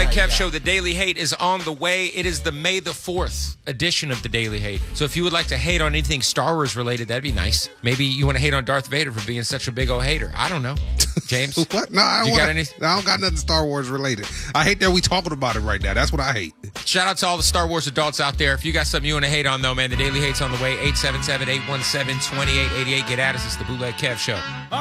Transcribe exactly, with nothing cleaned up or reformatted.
Bootleg yeah, Kev yeah. Show. The Daily Hate is on the way. It is the May the fourth edition of the Daily Hate. So if you would like to hate on anything Star Wars related, that'd be nice. Maybe you want to hate on Darth Vader for being such a big old hater. I don't know. James? What? No, I don't, You wanna, got any? I don't got nothing Star Wars related. I hate that we talking about it right now. That's what I hate. Shout out to all the Star Wars adults out there. If you got something you want to hate on, though, man, the Daily Hate's on the way. eight seven seven, eight one seven, two eight eight eight. Get at us. It's the Bootleg Kev Show.